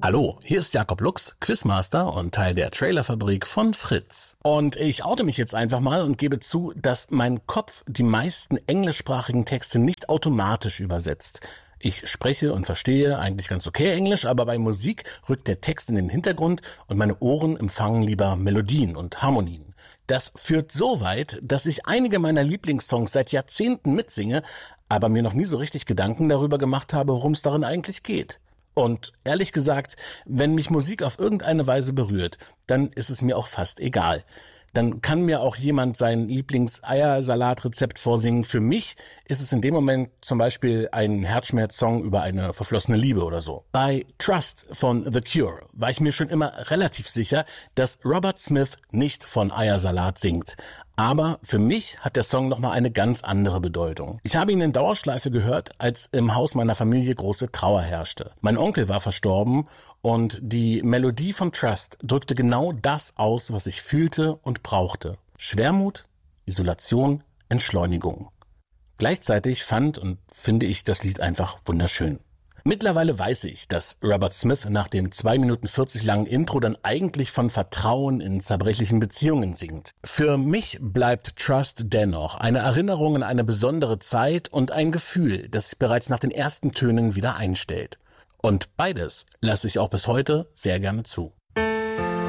Hallo, hier ist Jakob Lux, Quizmaster und Teil der Trailerfabrik von Fritz. Und ich oute mich jetzt einfach mal und gebe zu, dass mein Kopf die meisten englischsprachigen Texte nicht automatisch übersetzt. Ich spreche und verstehe eigentlich ganz okay Englisch, aber bei Musik rückt der Text in den Hintergrund und meine Ohren empfangen lieber Melodien und Harmonien. Das führt so weit, dass ich einige meiner Lieblingssongs seit Jahrzehnten mitsinge, aber mir noch nie so richtig Gedanken darüber gemacht habe, worum es darin eigentlich geht. Und ehrlich gesagt, wenn mich Musik auf irgendeine Weise berührt, dann ist es mir auch fast egal. Dann kann mir auch jemand sein Lieblings-Eiersalat-Rezept vorsingen. Für mich ist es in dem Moment zum Beispiel ein Herzschmerz-Song über eine verflossene Liebe oder so. Bei Trust von The Cure war ich mir schon immer relativ sicher, dass Robert Smith nicht von Eiersalat singt. Aber für mich hat der Song nochmal eine ganz andere Bedeutung. Ich habe ihn in Dauerschleife gehört, als im Haus meiner Familie große Trauer herrschte. Mein Onkel war verstorben und die Melodie von Trust drückte genau das aus, was ich fühlte und brauchte. Schwermut, Isolation, Entschleunigung. Gleichzeitig fand und finde ich das Lied einfach wunderschön. Mittlerweile weiß ich, dass Robert Smith nach dem 2 Minuten 40 langen Intro dann eigentlich von Vertrauen in zerbrechlichen Beziehungen singt. Für mich bleibt Trust dennoch eine Erinnerung an eine besondere Zeit und ein Gefühl, das sich bereits nach den ersten Tönen wieder einstellt. Und beides lasse ich auch bis heute sehr gerne zu.